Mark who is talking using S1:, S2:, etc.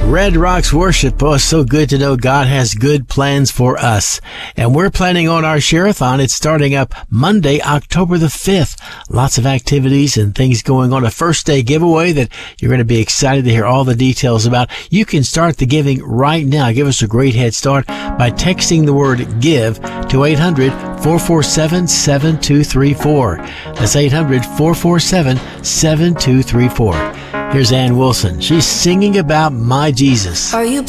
S1: Red Rocks Worship. Oh, it's so good to know God has good plans for us. And we're planning on our Share-a-thon. It's starting up Monday, October the 5th. Lots of activities and things going on. A first day giveaway that you're going to be excited to hear all the details about. You can start the giving right now. Give us a great head start by texting the word GIVE to 800-447-7234. That's 800-447-7234. Here's Ann Wilson. She's singing about my Jesus.
S2: Are you